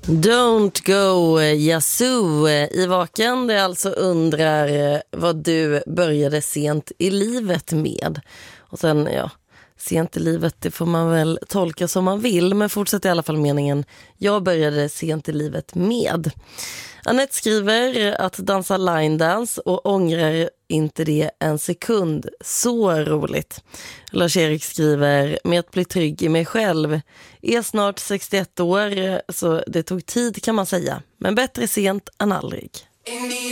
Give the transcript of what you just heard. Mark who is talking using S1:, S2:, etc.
S1: Don't go Yazoo i Vaken. Det alltså undrar vad du började sent i livet med. Och sen, sent i livet, det får man väl tolka som man vill. Men fortsätt i alla fall meningen. Jag började sent i livet med. Annette skriver att dansa line dance och ångrar inte det en sekund. Så roligt. Lars-Erik skriver med att bli trygg i mig själv. Är snart 61 år så det tog tid kan man säga. Men bättre sent än aldrig.